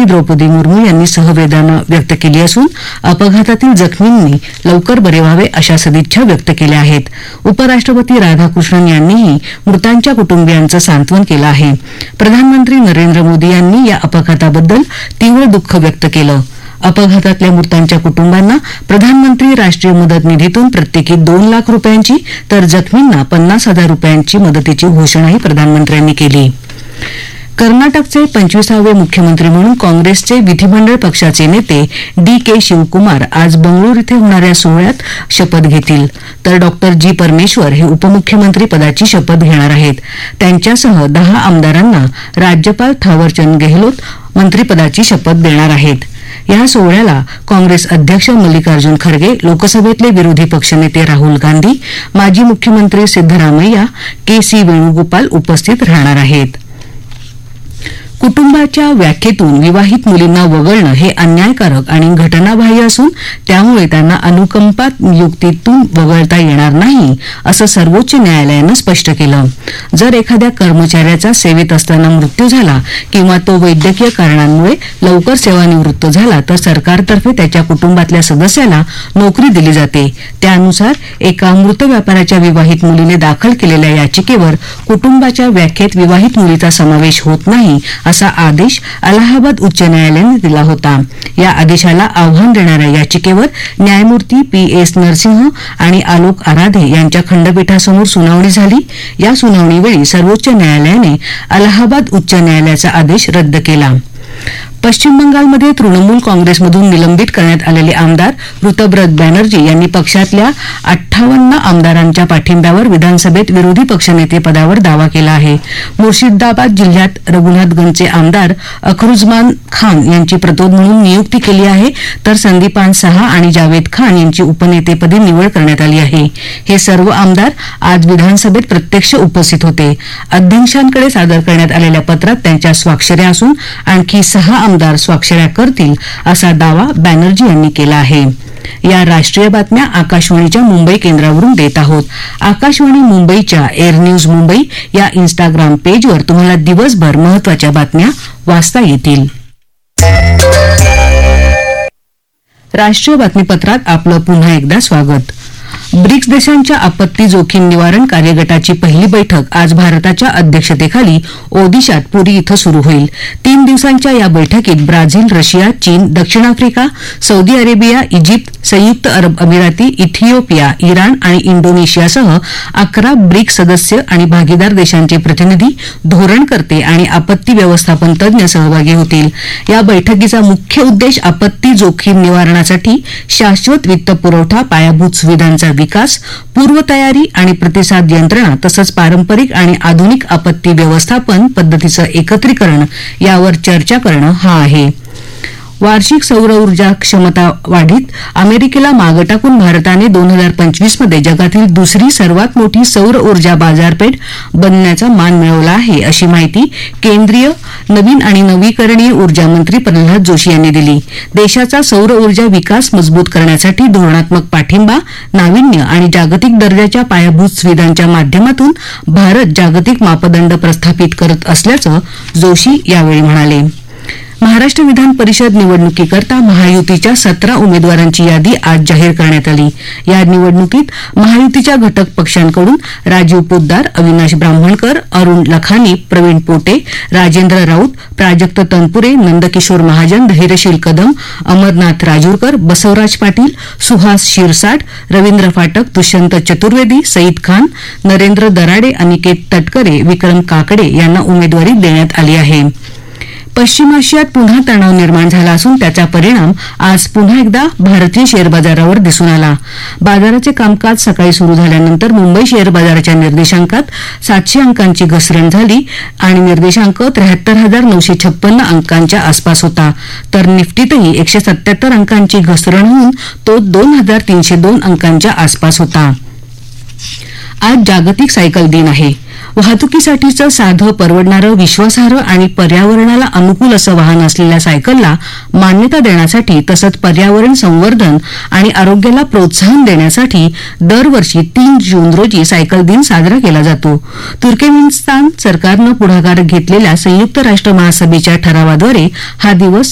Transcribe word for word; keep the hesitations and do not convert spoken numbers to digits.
राष्ट्रपती द्रौपदी मुर्मू यांनी सहवेदना व्यक्त केली असून अपघातातील जखमींनी लवकर बरे व्हावे अशा सदिच्छा व्यक्त केल्या आहेत. उपराष्ट्रपती राधाकृष्णन यांनीही मृतांच्या कुटुंबियांचं सांत्वन केलं आहे. प्रधानमंत्री नरेंद्र मोदी यांनी या अपघाताबद्दल तीव्र दुःख व्यक्त केलं. अपघातातल्या मृतांच्या कुटुंबांना प्रधानमंत्री राष्ट्रीय मदत निधीतून प्रत्येकी दोन लाख रुपयांची तर जखमींना पन्नास हजार रुपयांची मदतीची घोषणाही प्रधानमंत्र्यांनी केली. कर्नाटकचे पंचवीसावे मुख्यमंत्री म्हणून काँग्रेसचे विधिमंडळ पक्षाचे नेते डी के शिवकुमार आज बंगळूर इथे होणाऱ्या सोहळ्यात शपथ घेतील, तर डॉक्टर जी परमेश्वर हे उपमुख्यमंत्री पदाची शपथ घेणार आहेत. त्यांच्यासह दहा आमदारांना राज्यपाल थावरचंद गेहलोत मंत्रिपदाची शपथ देणार आहेत. या सोहळ्याला काँग्रेस अध्यक्ष मल्लिकार्जुन खरगे, लोकसभेतले विरोधी पक्षनेते राहुल गांधी, माजी मुख्यमंत्री सिद्धरामय्या, के सी वेणुगोपाल उपस्थित राहणार आहेत. कुटुंबाच्या व्याख्येतून विवाहित मुलींना वगळणं हे अन्यायकारक आणि घटनाबाह्य असून त्यामुळे त्यांना अनुकंपात नियुक्तीतून वगळता येणार नाही, असं सर्वोच्च न्यायालयानं स्पष्ट केलं. जर एखाद्या कर्मचाऱ्याचा सेवेत असताना मृत्यू झाला किंवा तो वैद्यकीय कारणांमुळे लवकर सेवानिवृत्त झाला तर सरकारतर्फे त्याच्या कुटुंबातल्या सदस्याला नोकरी दिली जाते. त्यानुसार एका मृत व्यापाऱ्याच्या विवाहित मुलीने दाखल केलेल्या याचिकेवर कुटुंबाच्या व्याख्येत विवाहित मुलीचा समावेश होत नाही असा आदेश अलाहाबाद उच्च न्यायालयाने दिला होता. या आदेशाला आव्हान देणाऱ्या याचिकेवर न्यायमूर्ती पी एस नरसिंह आणि आलोक आराधे यांच्या खंडपीठासमोर सुनावणी झाली. या सुनावणीवेळी सर्वोच्च न्यायालयाने अलाहाबाद उच्च न्यायालयाचा आदेश रद्द केला. पश्चिम बंगालमध्ये तृणमूल काँग्रेसमधून निलंबित करण्यात आलेले आमदार ऋतब्रत बॅनर्जी यांनी पक्षातल्या अठ्ठावन्न आमदारांच्या पाठिंब्यावर विधानसभेत विरोधी पक्षनेते पदावर दावा केला आहे. मुर्शिदाबाद जिल्ह्यात रघुनाथगंजचे आमदार अखरुज्मान खान यांची प्रतोद म्हणून नियुक्ती केली आहे, तर संदीपान सहा आणि जावेद खान यांची उपनेतेपदी निवड करण्यात आली आहे. हे सर्व आमदार आज विधानसभेत प्रत्यक्ष उपस्थित होते. अध्यक्षांकडे सादर करण्यात आलेल्या पत्रात त्यांच्या स्वाक्षऱ्या असून आणखी सहा आमदार स्वाक्षऱ्या करतील असा दावा बॅनर्जी यांनी केला आहे. या राष्ट्रीय बातम्या आकाशवाणीच्या मुंबई केंद्रावरून देत आहोत. आकाशवाणी मुंबईच्या एअर न्यूज मुंबई या इन्स्टाग्राम पेजवर तुम्हाला दिवसभर महत्वाच्या बातम्या वाचता येतील. राष्ट्रीय बातमीपत्रात आपलं पुन्हा एकदा स्वागत. ब्रिक्स देशांच्या आपत्ती जोखीम निवारण कार्यगटाची पहिली बैठक आज भारताच्या अध्यक्षतेखाली ओदिशात पुरी इथं सुरू होईल. तीन दिवसांच्या या बैठकीत ब्राझील, रशिया, चीन, दक्षिण आफ्रिका, सौदी अरेबिया, इजिप्त, संयुक्त अरब अमिराती, इथिओपिया, इराण आणि इंडोनेशियासह अकरा ब्रिक्स सदस्य आणि भागीदार देशांचे प्रतिनिधी, धोरणकर्ते आणि आपत्ती व्यवस्थापन तज्ञ सहभागी होतील. या बैठकीचा मुख्य उद्देश आपत्ती जोखीम निवारणासाठी शाश्वत वित्त पुरवठा, पायाभूत सुविधांचा विकास, पूर्वतयारी आणि प्रतिसाद यंत्रणा तसंच पारंपरिक आणि आधुनिक आपत्ती व्यवस्थापन पद्धतीचं एकत्रीकरण यावर चर्चा करणं हा आहे. वार्षिक सौर ऊर्जा क्षमता वाढीत अमेरिकेला मागे टाकून भारताने दोन हजार पंचवीस मध्ये जगातील दुसरी सर्वात मोठी सौर ऊर्जा बाजारपेठ बनण्याचा मान मिळवला आहे, अशी माहिती केंद्रीय नवीन आणि नवीकरणीय ऊर्जा मंत्री प्रल्हाद जोशी यांनी दिली. देशाचा सौर ऊर्जा विकास मजबूत करण्यासाठी धोरणात्मक पाठिंबा, नाविन्य आणि जागतिक दर्जाच्या पायाभूत सुविधांच्या माध्यमातून भारत जागतिक मापदंड प्रस्थापित करत असल्याचं जोशी यावेळी म्हणाले. महाराष्ट्र विधान परिषद निवडणुकीकरता महायुतीच्या सतरा उमेदवारांची यादी आज जाहीर करण्यात आली. या निवडणुकीत महायुतीच्या घटक पक्षांकडून राजीव पोद्दार, अविनाश ब्राह्मणकर, अरुण लखानी, प्रवीण पोटे, राजेंद्र राऊत, प्राजक्त तनपुरे, नंदकिशोर महाजन, धैर्यशील कदम, अमरनाथ राजूरकर, बसवराज पाटील, सुहास शिरसाट, रवींद्र फाटक, दुष्यंत चतुर्वेदी, सईद खान, नरेंद्र दराडे, अनिकेत तटकरे, विक्रम काकडे यांना उमेदवारी देण्यात आली आहे. पश्चिम आशियात पुन्हा तणाव निर्माण झाला असून त्याचा परिणाम आज पुन्हा एकदा भारतीय शेअर बाजारावर दिसून आला. बाजाराचे कामकाज सकाळी सुरू झाल्यानंतर मुंबई शेअर बाजाराच्या निर्देशांकात सातशे अंकांची घसरण झाली आणि निर्देशांक त्र्याहत्तर हजार नऊशे छप्पन्न अंकांच्या आसपास होता, तर निफ्टीतही एकशे सत्याहत्तर अंकांची घसरण होऊन तो दोन हजार तीनशे दोन अंकांच्या आसपास होता. आज जागतिक सायकल दिन आहे. वाहतुकीसाठीचं साधं, परवडणारं, विश्वासार्ह आणि पर्यावरणाला अनुकूल असं वाहन असलेल्या सायकलला मान्यता देण्यासाठी तसंच पर्यावरण संवर्धन आणि आरोग्याला प्रोत्साहन देण्यासाठी दरवर्षी तीन जून रोजी सायकल दिन साजरा केला जातो. तुर्कमेनिस्तान सरकारनं पुढाकार घेतलेल्या संयुक्त राष्ट्र महासभेच्या ठरावाद्वारे हा दिवस